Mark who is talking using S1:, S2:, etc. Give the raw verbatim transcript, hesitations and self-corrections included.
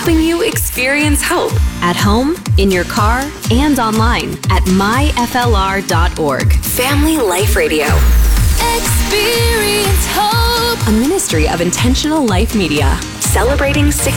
S1: helping you experience hope at home, in your car, and online at my f l r dot org. Family Life Radio. Experience hope. A ministry of Intentional Life Media. Celebrating sixty